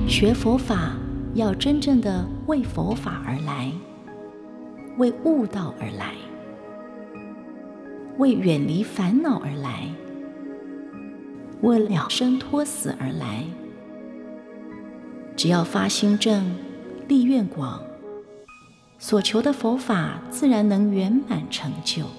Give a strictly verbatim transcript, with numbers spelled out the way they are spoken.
学佛法要真正的为佛法而来，为悟道而来，为远离烦恼而来，为了生脱死而来。只要发心正，立愿广，所求的佛法自然能圆满成就。